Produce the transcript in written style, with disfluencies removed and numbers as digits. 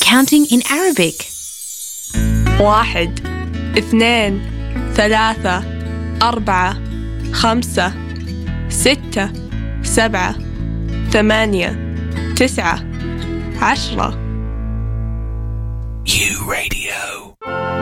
counting in Arabic. 1 2 3 4 5 6 7 8 9 10 U Radio.